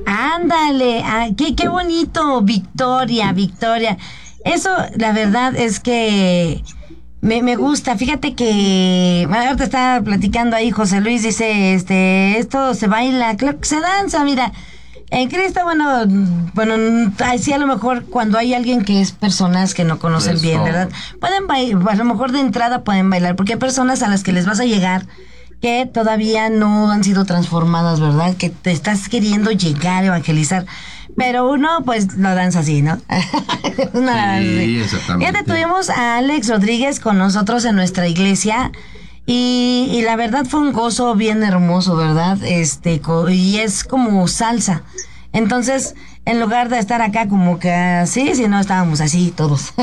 Ándale, qué bonito, Victoria, Victoria. Eso, la verdad es que me gusta. Fíjate que ahorita estaba platicando ahí, José Luis dice, esto se baila, claro que se danza, mira. En Cristo, bueno, sí, a lo mejor cuando hay alguien que es personas que no conocen bien, ¿verdad? Pueden bailar, a lo mejor de entrada pueden bailar, porque hay personas a las que les vas a llegar que todavía no han sido transformadas, ¿verdad? Que te estás queriendo llegar a evangelizar. Pero uno, pues, lo danza así, ¿no? Uno la danza así. Sí, exactamente. Fíjate, tuvimos a Alex Rodríguez con nosotros en nuestra iglesia. Y la verdad fue un gozo bien hermoso, ¿verdad? Y es como salsa. Entonces, en lugar de estar acá como que así, si no estábamos así todos.